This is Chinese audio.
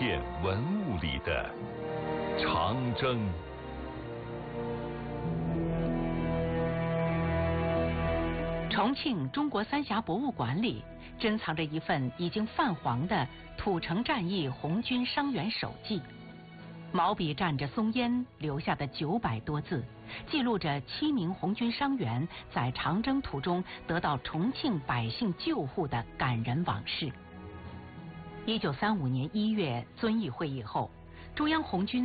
片文物里的长征。 重庆中国三峡博物馆里珍藏着一份已经泛黄的土城战役红军伤员手记，毛笔蘸着松烟留下的900多字，记录着7名红军伤员在长征途中得到重庆百姓救护的感人往事。1935年1月遵义会议后，中央红军